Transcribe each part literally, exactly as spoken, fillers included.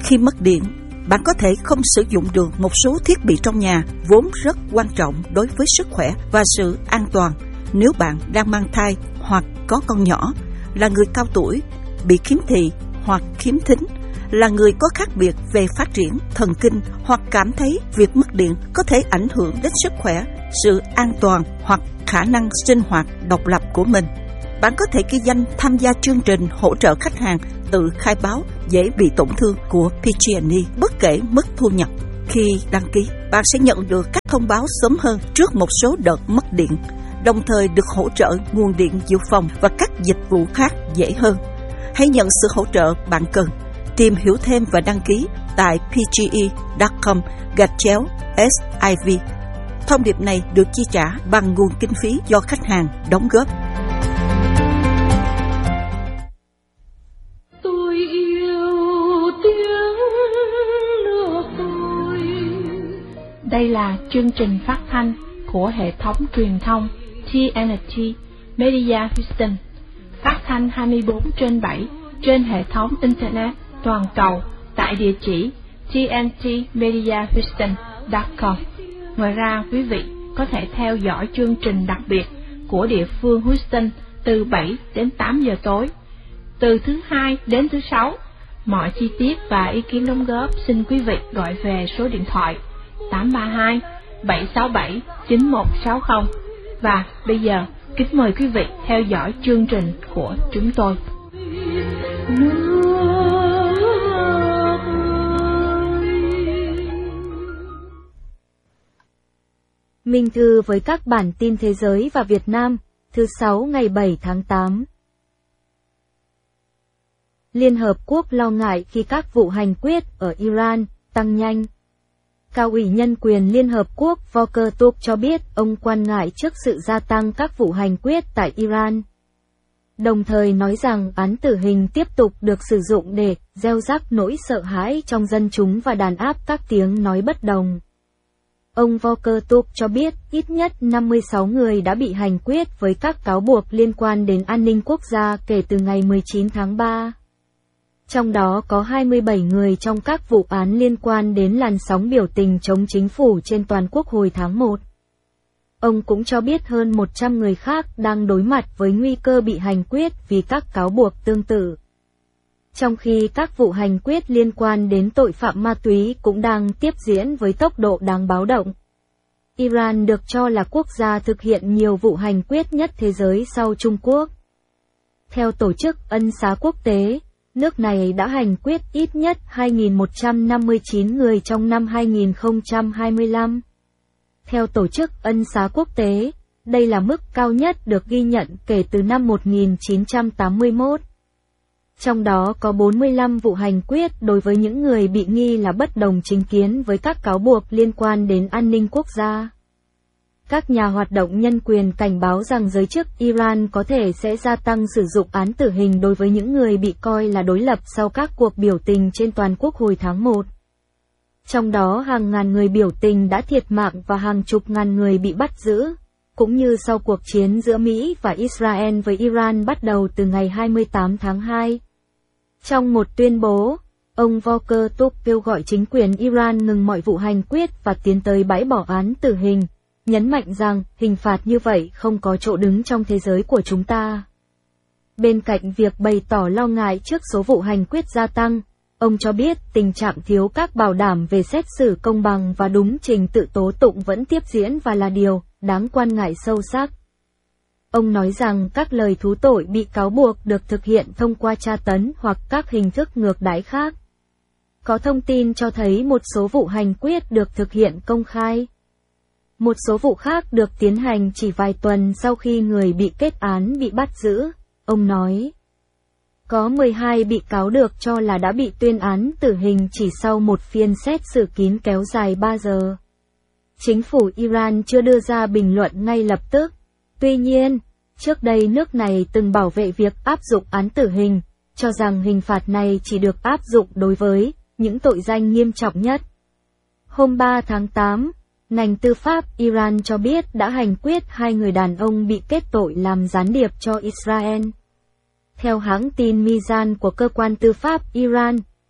Khi mất điện, bạn có thể không sử dụng được một số thiết bị trong nhà vốn rất quan trọng đối với sức khỏe và sự an toàn nếu bạn đang mang thai hoặc có con nhỏ, là người cao tuổi, bị khiếm thị hoặc khiếm thính, là người có khác biệt về phát triển thần kinh hoặc cảm thấy việc mất điện có thể ảnh hưởng đến sức khỏe, sự an toàn hoặc khả năng sinh hoạt độc lập của mình. Bạn có thể ghi danh tham gia chương trình hỗ trợ khách hàng tự khai báo dễ bị tổn thương của pê gi and e bất kể mức thu nhập. Khi đăng ký, bạn sẽ nhận được các thông báo sớm hơn trước một số đợt mất điện, đồng thời được hỗ trợ nguồn điện dự phòng và các dịch vụ khác dễ hơn. Hãy nhận sự hỗ trợ bạn cần. Tìm hiểu thêm và đăng ký tại pge chấm com gạch chéo siv. Thông điệp này được chi trả bằng nguồn kinh phí do khách hàng đóng góp. Tôi yêu tiếng nước tôi. Đây là chương trình phát thanh của hệ thống truyền thông tê en tê Media Houston, phát thanh hai mươi bốn trên bảy trên hệ thống Internet toàn cầu tại địa chỉ tê en tê media houston chấm com. Ngoài ra, quý vị có thể theo dõi chương trình đặc biệt của địa phương Houston từ bảy đến tám giờ tối, từ thứ hai đến thứ sáu. Mọi chi tiết và ý kiến đóng góp xin quý vị gọi về số điện thoại tám ba hai bảy sáu bảy chín một sáu không. Và bây giờ, kính mời quý vị theo dõi chương trình của chúng tôi. Minh thư với các bản tin thế giới và Việt Nam, thứ sáu ngày bảy tháng tám. Liên Hợp Quốc lo ngại khi các vụ hành quyết ở Iran tăng nhanh. Cao ủy nhân quyền Liên Hợp Quốc Volker Turk cho biết ông quan ngại trước sự gia tăng các vụ hành quyết tại Iran, đồng thời nói rằng án tử hình tiếp tục được sử dụng để gieo rắc nỗi sợ hãi trong dân chúng và đàn áp các tiếng nói bất đồng. Ông Volker Turk cho biết ít nhất năm mươi sáu người đã bị hành quyết với các cáo buộc liên quan đến an ninh quốc gia kể từ ngày mười chín tháng ba. Trong đó có hai mươi bảy người trong các vụ án liên quan đến làn sóng biểu tình chống chính phủ trên toàn quốc hồi tháng một. Ông cũng cho biết hơn một trăm người khác đang đối mặt với nguy cơ bị hành quyết vì các cáo buộc tương tự. Trong khi các vụ hành quyết liên quan đến tội phạm ma túy cũng đang tiếp diễn với tốc độ đáng báo động. Iran được cho là quốc gia thực hiện nhiều vụ hành quyết nhất thế giới sau Trung Quốc. Theo Tổ chức Ân xá Quốc tế, nước này đã hành quyết ít nhất hai nghìn một trăm năm mươi chín người trong năm hai nghìn không trăm hai mươi lăm. Theo Tổ chức Ân xá Quốc tế, đây là mức cao nhất được ghi nhận kể từ năm một nghìn chín trăm tám mươi mốt. Trong đó có bốn mươi lăm vụ hành quyết đối với những người bị nghi là bất đồng chính kiến với các cáo buộc liên quan đến an ninh quốc gia. Các nhà hoạt động nhân quyền cảnh báo rằng giới chức Iran có thể sẽ gia tăng sử dụng án tử hình đối với những người bị coi là đối lập sau các cuộc biểu tình trên toàn quốc hồi tháng một. Trong đó hàng ngàn người biểu tình đã thiệt mạng và hàng chục ngàn người bị bắt giữ, cũng như sau cuộc chiến giữa Mỹ và Israel với Iran bắt đầu từ ngày hai mươi tám tháng hai. Trong một tuyên bố, ông Volker Turk kêu gọi chính quyền Iran ngừng mọi vụ hành quyết và tiến tới bãi bỏ án tử hình, nhấn mạnh rằng hình phạt như vậy không có chỗ đứng trong thế giới của chúng ta. Bên cạnh việc bày tỏ lo ngại trước số vụ hành quyết gia tăng, ông cho biết tình trạng thiếu các bảo đảm về xét xử công bằng và đúng trình tự tố tụng vẫn tiếp diễn và là điều đáng quan ngại sâu sắc. Ông nói rằng các lời thú tội bị cáo buộc được thực hiện thông qua tra tấn hoặc các hình thức ngược đãi khác. Có thông tin cho thấy một số vụ hành quyết được thực hiện công khai. Một số vụ khác được tiến hành chỉ vài tuần sau khi người bị kết án bị bắt giữ, ông nói. Có mười hai bị cáo được cho là đã bị tuyên án tử hình chỉ sau một phiên xét xử kín kéo dài ba giờ. Chính phủ Iran chưa đưa ra bình luận ngay lập tức. Tuy nhiên, trước đây nước này từng bảo vệ việc áp dụng án tử hình, cho rằng hình phạt này chỉ được áp dụng đối với những tội danh nghiêm trọng nhất. Hôm ba tháng tám, ngành tư pháp Iran cho biết đã hành quyết hai người đàn ông bị kết tội làm gián điệp cho Israel. Theo hãng tin Mizan của cơ quan tư pháp Iran,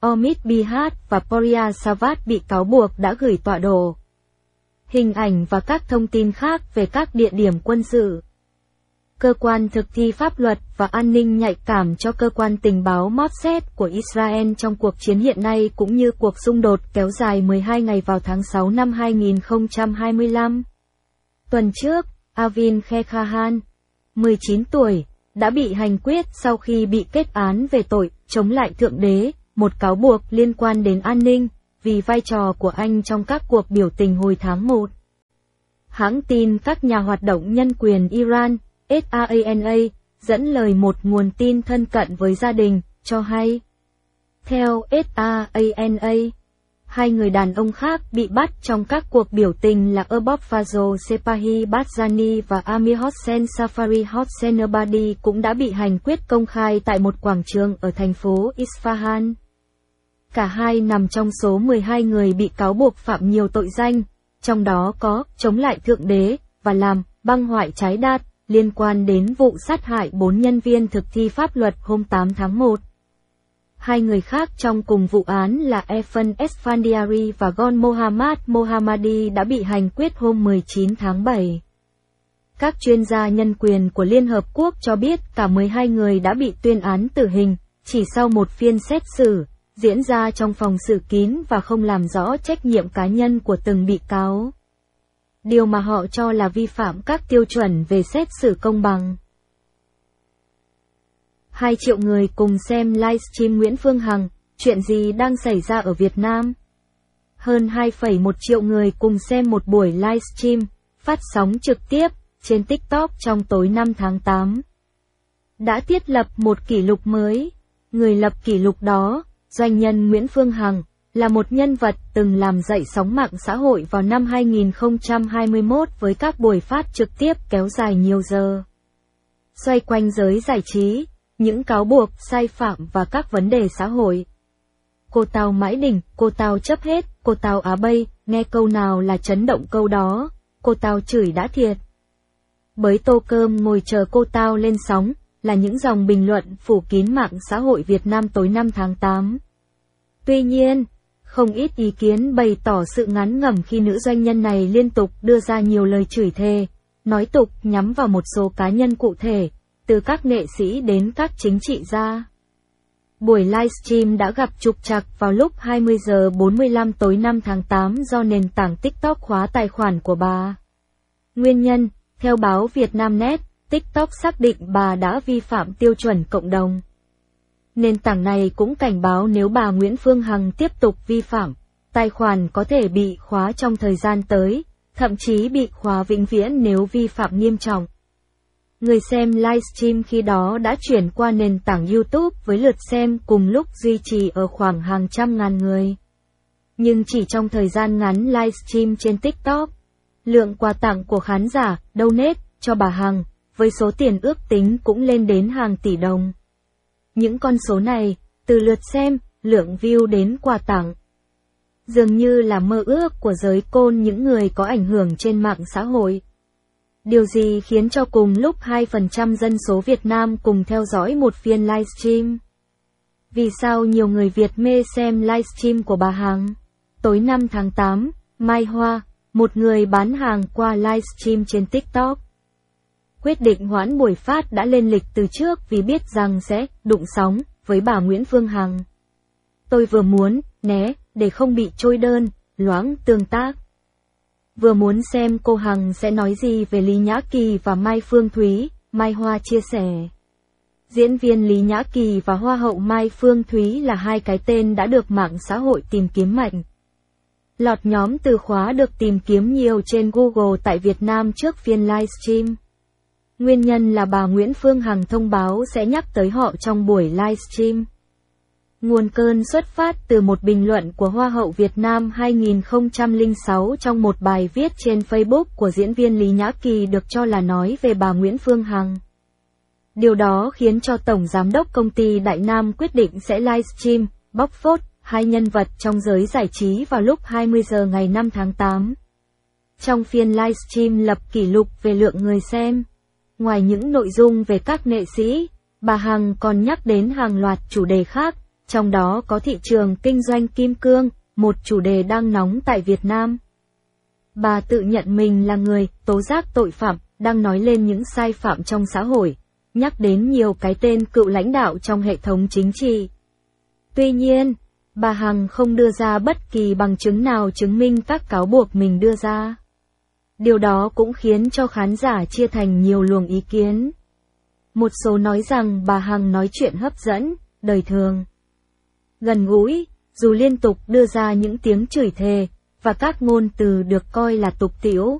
Omid Bihat và Poria Savat bị cáo buộc đã gửi tọa độ, hình ảnh và các thông tin khác về các địa điểm quân sự. Cơ quan thực thi pháp luật và an ninh nhạy cảm cho cơ quan tình báo Mossad của Israel trong cuộc chiến hiện nay cũng như cuộc xung đột kéo dài mười hai ngày vào tháng sáu năm hai nghìn không trăm hai mươi lăm. Tuần trước, Avin Kekhahan, mười chín tuổi, đã bị hành quyết sau khi bị kết án về tội chống lại Thượng Đế, một cáo buộc liên quan đến an ninh, vì vai trò của anh trong các cuộc biểu tình hồi tháng một. Hãng tin các nhà hoạt động nhân quyền Iran, SANA, dẫn lời một nguồn tin thân cận với gia đình, cho hay. Theo SANA, hai người đàn ông khác bị bắt trong các cuộc biểu tình là Erbab Fazol Sepahi Barzani và Amir Hossein Safari Hossein cũng đã bị hành quyết công khai tại một quảng trường ở thành phố Isfahan. Cả hai nằm trong số mười hai người bị cáo buộc phạm nhiều tội danh, trong đó có chống lại Thượng Đế và làm băng hoại trái đất, liên quan đến vụ sát hại bốn nhân viên thực thi pháp luật hôm tám tháng một. Hai người khác trong cùng vụ án là Efan Esfandiari và Gon Mohammad Mohammadi đã bị hành quyết hôm mười chín tháng bảy. Các chuyên gia nhân quyền của Liên Hợp Quốc cho biết cả mười hai người đã bị tuyên án tử hình, chỉ sau một phiên xét xử, diễn ra trong phòng xử kín và không làm rõ trách nhiệm cá nhân của từng bị cáo. Điều mà họ cho là vi phạm các tiêu chuẩn về xét xử công bằng. Hai triệu người cùng xem livestream Nguyễn Phương Hằng, chuyện gì đang xảy ra ở Việt Nam? Hơn hai phẩy một triệu người cùng xem một buổi livestream, phát sóng trực tiếp, trên TikTok trong tối năm tháng tám. Đã thiết lập một kỷ lục mới. Người lập kỷ lục đó, doanh nhân Nguyễn Phương Hằng, là một nhân vật từng làm dậy sóng mạng xã hội vào năm hai nghìn không trăm hai mươi mốt với các buổi phát trực tiếp kéo dài nhiều giờ. Xoay quanh giới giải trí, những cáo buộc, sai phạm và các vấn đề xã hội. Cô tao mãi đỉnh, cô tao chấp hết, cô tao á bây, nghe câu nào là chấn động câu đó, cô tao chửi đã thiệt. Bới tô cơm ngồi chờ cô tao lên sóng, là những dòng bình luận phủ kín mạng xã hội Việt Nam tối năm tháng tám. Tuy nhiên, không ít ý kiến bày tỏ sự ngán ngẩm khi nữ doanh nhân này liên tục đưa ra nhiều lời chửi thề, nói tục nhắm vào một số cá nhân cụ thể, từ các nghệ sĩ đến các chính trị gia. Buổi livestream đã gặp trục trặc vào lúc hai mươi giờ bốn mươi lăm tối năm tháng tám do nền tảng TikTok khóa tài khoản của bà. Nguyên nhân, theo báo Vietnamnet, TikTok xác định bà đã vi phạm tiêu chuẩn cộng đồng. Nền tảng này cũng cảnh báo nếu bà Nguyễn Phương Hằng tiếp tục vi phạm, tài khoản có thể bị khóa trong thời gian tới, thậm chí bị khóa vĩnh viễn nếu vi phạm nghiêm trọng. Người xem livestream khi đó đã chuyển qua nền tảng YouTube với lượt xem cùng lúc duy trì ở khoảng hàng trăm ngàn người. Nhưng chỉ trong thời gian ngắn livestream trên TikTok, lượng quà tặng của khán giả, donate, cho bà Hằng, với số tiền ước tính cũng lên đến hàng tỷ đồng. Những con số này, từ lượt xem, lượng view đến quà tặng, dường như là mơ ước của giới côn những người có ảnh hưởng trên mạng xã hội. Điều gì khiến cho cùng lúc hai phần trăm dân số Việt Nam cùng theo dõi một phiên livestream? Vì sao nhiều người Việt mê xem livestream của bà Hằng? Tối năm tháng tám, Mai Hoa, một người bán hàng qua livestream trên TikTok, quyết định hoãn buổi phát đã lên lịch từ trước vì biết rằng sẽ đụng sóng với bà Nguyễn Phương Hằng. Tôi vừa muốn né để không bị trôi đơn, loãng tương tác. Vừa muốn xem cô Hằng sẽ nói gì về Lý Nhã Kỳ và Mai Phương Thúy, Mai Hoa chia sẻ. Diễn viên Lý Nhã Kỳ và Hoa hậu Mai Phương Thúy là hai cái tên đã được mạng xã hội tìm kiếm mạnh. Lọt nhóm từ khóa được tìm kiếm nhiều trên Google tại Việt Nam trước phiên livestream. Nguyên nhân là bà Nguyễn Phương Hằng thông báo sẽ nhắc tới họ trong buổi livestream. Nguồn cơn xuất phát từ một bình luận của Hoa hậu Việt Nam hai nghìn không trăm lẻ sáu trong một bài viết trên Facebook của diễn viên Lý Nhã Kỳ được cho là nói về bà Nguyễn Phương Hằng. Điều đó khiến cho Tổng Giám đốc Công ty Đại Nam quyết định sẽ livestream, bóc phốt, hai nhân vật trong giới giải trí vào lúc hai mươi giờ ngày năm tháng tám. Trong phiên livestream lập kỷ lục về lượng người xem, ngoài những nội dung về các nghệ sĩ, bà Hằng còn nhắc đến hàng loạt chủ đề khác, trong đó có thị trường kinh doanh kim cương, một chủ đề đang nóng tại Việt Nam. Bà tự nhận mình là người tố giác tội phạm, đang nói lên những sai phạm trong xã hội, nhắc đến nhiều cái tên cựu lãnh đạo trong hệ thống chính trị. Tuy nhiên, bà Hằng không đưa ra bất kỳ bằng chứng nào chứng minh các cáo buộc mình đưa ra. Điều đó cũng khiến cho khán giả chia thành nhiều luồng ý kiến. Một số nói rằng bà Hằng nói chuyện hấp dẫn, đời thường, gần gũi, dù liên tục đưa ra những tiếng chửi thề, và các ngôn từ được coi là tục tĩu.